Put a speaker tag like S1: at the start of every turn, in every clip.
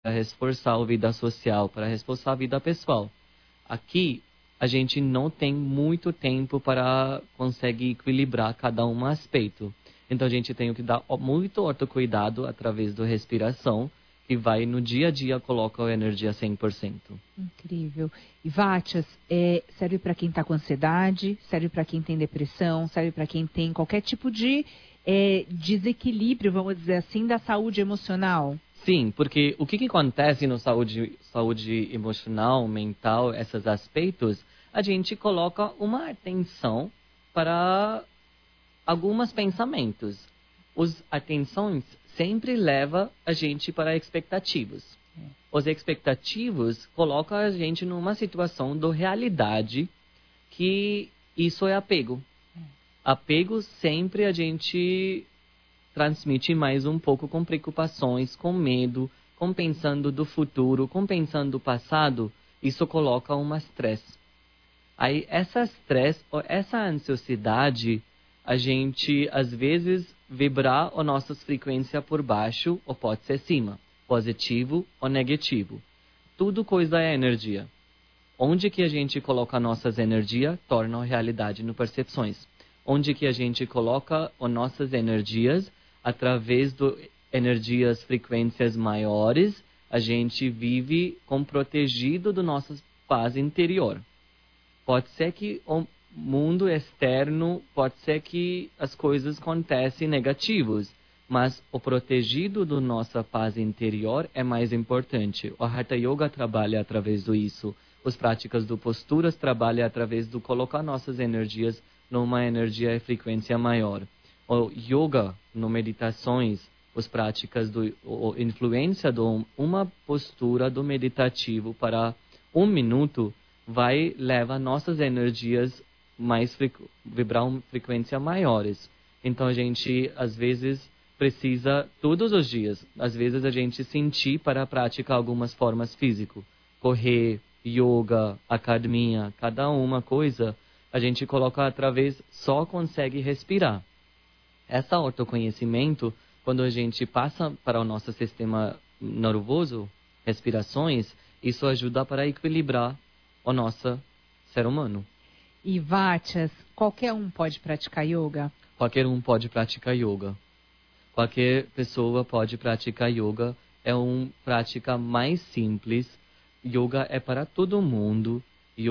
S1: para reforçar a vida social, para reforçar a vida pessoal. Aqui, a gente não tem muito tempo para conseguir equilibrar cada um aspecto. Então, a gente tem que dar muito autocuidado através da respiração, que vai no dia a dia coloca a energia 100%.
S2: Incrível. E Vátias, serve para quem está com ansiedade, serve para quem tem depressão, serve para quem tem qualquer tipo de desequilíbrio, vamos dizer assim, da saúde emocional?
S1: Sim, porque o que acontece no saúde emocional, mental, esses aspectos, a gente coloca uma atenção para alguns pensamentos. As atenções sempre levam a gente para expectativas. As expectativas colocam a gente numa situação de realidade que isso é apego. Apego sempre a gente transmite mais um pouco com preocupações, com medo, com pensando do futuro, com pensando do passado. Isso coloca um estresse. Aí essa estresse, essa ansiedade, a gente às vezes vibrar a nossa frequência por baixo ou pode ser cima, positivo ou negativo. Tudo coisa é energia. Onde que a gente coloca a nossas energias, torna a realidade no percepções. Onde que a gente coloca as nossas energias, através de energias, frequências maiores, a gente vive com protegido do nosso paz interior. Pode ser que o mundo externo, pode ser que as coisas acontecem negativas, mas o protegido do nossa paz interior é mais importante. O Hatha Yoga trabalha através disso. As práticas do posturas trabalham através do colocar nossas energias numa energia e frequência maior. O yoga, no meditações, as práticas a influência de uma postura do meditativo para 1 minuto vai levar nossas energias mais vibrar uma frequência maiores. Então a gente às vezes precisa todos os dias, às vezes a gente sentir para praticar algumas formas físicas, correr, yoga, academia, cada uma coisa a gente coloca através, só consegue respirar. Esse autoconhecimento, quando a gente passa para o nosso sistema nervoso, respirações, isso ajuda para equilibrar o nosso ser humano.
S2: E Vátias, qualquer um pode praticar yoga?
S1: Qualquer um pode praticar yoga. Qualquer pessoa pode praticar yoga. É uma prática mais simples. Yoga é para todo mundo.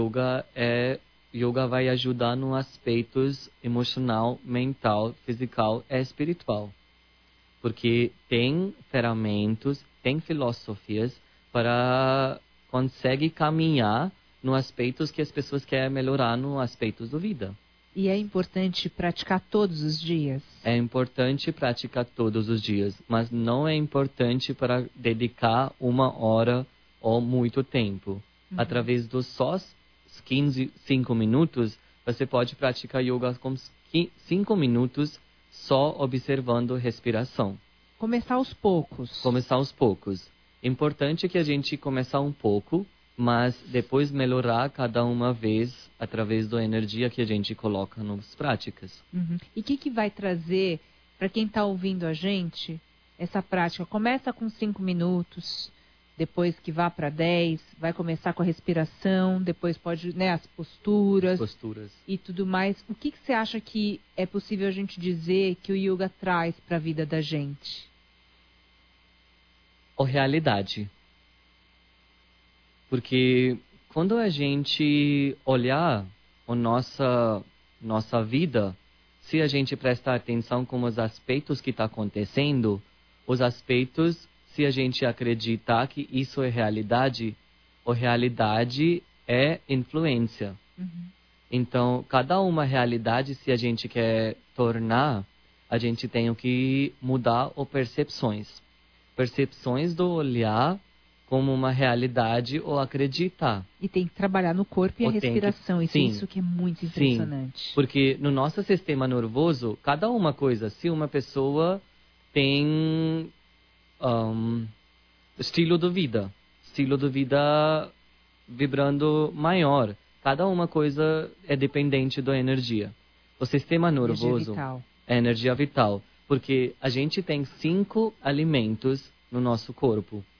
S1: Yoga vai ajudar nos aspectos emocional, mental, físico e espiritual. Porque tem ferramentas, tem filosofias para conseguir caminhar nos aspectos que as pessoas querem melhorar nos aspectos da vida.
S2: E é importante praticar todos os dias?
S1: É importante praticar todos os dias, mas não é importante para dedicar 1 hora ou muito tempo. Através dos só 5 minutos, você pode praticar yoga com 5 minutos só observando a respiração.
S2: Começar aos poucos.
S1: Começar aos poucos. Importante que a gente começar um pouco, mas depois melhorar cada uma vez através da energia que a gente coloca nas práticas.
S2: E o que vai trazer para quem está ouvindo a gente essa prática? Começa com 5 minutos, depois que vá para 10, vai começar com a respiração, depois pode, as posturas e tudo mais. O que você acha que é possível a gente dizer que o yoga traz para a vida da gente?
S1: A realidade. Porque quando a gente olhar a nossa vida, se a gente prestar atenção com os aspectos que está acontecendo, os aspectos, se a gente acreditar que isso é realidade, a realidade é influência. Então, cada uma realidade, se a gente quer tornar, a gente tem que mudar as percepções. Percepções do olhar como uma realidade ou acreditar.
S2: E tem que trabalhar no corpo e a respiração. Isso que é muito impressionante.
S1: Sim, porque no nosso sistema nervoso, cada uma coisa, se uma pessoa tem estilo de vida vibrando maior, cada uma coisa é dependente da energia. O sistema nervoso é energia vital, porque a gente tem 5 alimentos no nosso corpo.